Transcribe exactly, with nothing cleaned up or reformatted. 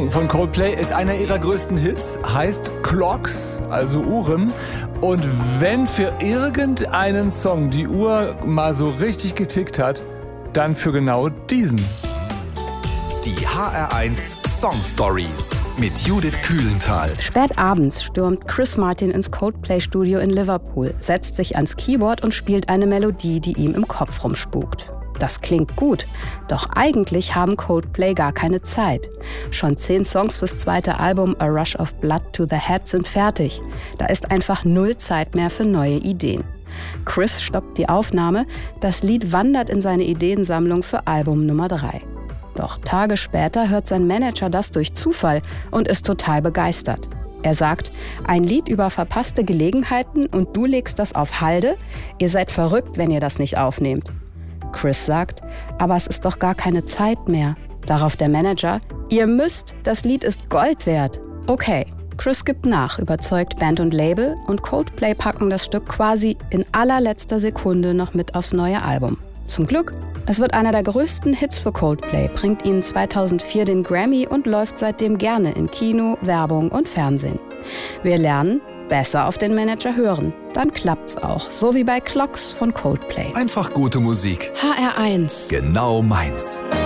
Song von Coldplay ist einer ihrer größten Hits, heißt Clocks, also Uhren. Und wenn für irgendeinen Song die Uhr mal so richtig getickt hat, dann für genau diesen. Die H R eins Song Stories mit Judith Kühlenthal. Spät abends stürmt Chris Martin ins Coldplay-Studio in Liverpool, setzt sich ans Keyboard und spielt eine Melodie, die ihm im Kopf rumspukt. Das klingt gut, doch eigentlich haben Coldplay gar keine Zeit. Schon zehn Songs fürs zweite Album A Rush of Blood to the Head sind fertig. Da ist einfach null Zeit mehr für neue Ideen. Chris stoppt die Aufnahme, das Lied wandert in seine Ideensammlung für Album Nummer drei. Doch Tage später hört sein Manager das durch Zufall und ist total begeistert. Er sagt, ein Lied über verpasste Gelegenheiten und du legst das auf Halde? Ihr seid verrückt, wenn ihr das nicht aufnehmt. Chris sagt, aber es ist doch gar keine Zeit mehr. Darauf der Manager, ihr müsst, das Lied ist Gold wert. Okay, Chris gibt nach, überzeugt Band und Label und Coldplay packen das Stück quasi in allerletzter Sekunde noch mit aufs neue Album. Zum Glück, es wird einer der größten Hits für Coldplay, bringt ihnen zweitausendvier den Grammy und läuft seitdem gerne in Kino, Werbung und Fernsehen. Wir lernen, besser auf den Manager hören. Dann klappt's auch, so wie bei Clocks von Coldplay. Einfach gute Musik. H R eins. Genau meins.